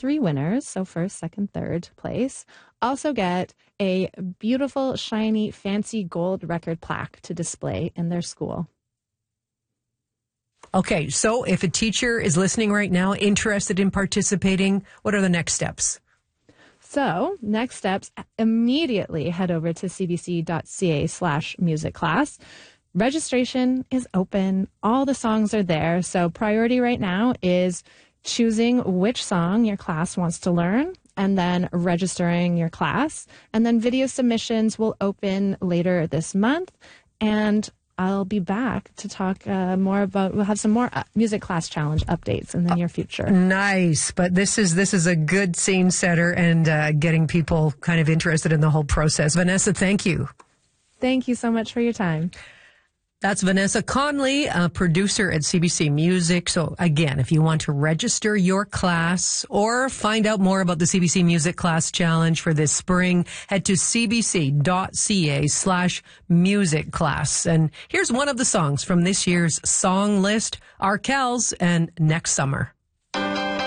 3 winners, so first, second, third place, also get a beautiful, shiny, fancy gold record plaque to display in their school. Okay, so if a teacher is listening right now, interested in participating, what are the next steps? So next steps, immediately head over to cbc.ca/music class. Registration is open. All the songs are there. So priority right now is choosing which song your class wants to learn and then registering your class. And then video submissions will open later this month. And I'll be back to talk more about, we'll have some more music class challenge updates in the near future. Nice. But this is a good scene setter and getting people kind of interested in the whole process. Vanessa, thank you. Thank you so much for your time. That's Vanessa Conley, a producer at CBC Music. So again, if you want to register your class or find out more about the CBC Music Class Challenge for this spring, head to cbc.ca/music class. And here's one of the songs from this year's song list, Arkells and Next Summer.